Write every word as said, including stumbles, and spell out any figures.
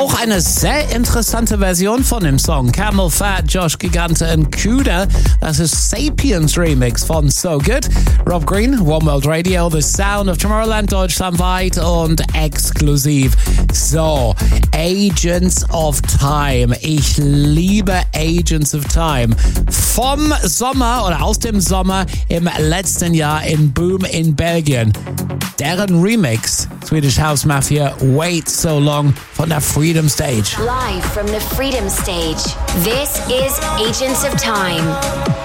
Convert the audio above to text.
Auch eine sehr interessante Version von dem Song. Camel Fat, Josh Gigante und Cuda. Das ist Sapiens Remix von So Good. Rob Green, One World Radio, The Sound of Tomorrowland, deutschlandweit und exklusiv. So, Agents of Time. Ich liebe Agents of Time. Vom Sommer oder aus dem Sommer im letzten Jahr in Boom in Belgien. Deren Remix, Swedish House Mafia, Wait So Long von der Freedom Stage. Live from the Freedom Stage, this is Agents of Time.